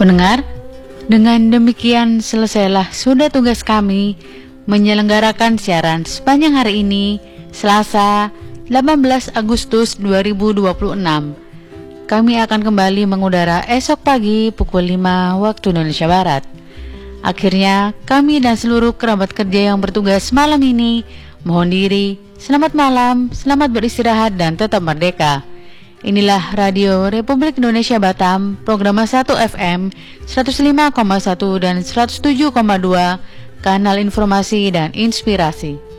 Pendengar, dengan demikian selesailah sudah tugas kami menyelenggarakan siaran sepanjang hari ini, Selasa 18 Agustus 2026. Kami akan kembali mengudara esok pagi pukul 5 waktu Indonesia Barat. Akhirnya, kami dan seluruh kerabat kerja yang bertugas malam ini mohon diri, selamat malam, selamat beristirahat dan tetap merdeka. Inilah Radio Republik Indonesia Batam, program 1 FM 105,1 dan 107,2, kanal informasi dan inspirasi.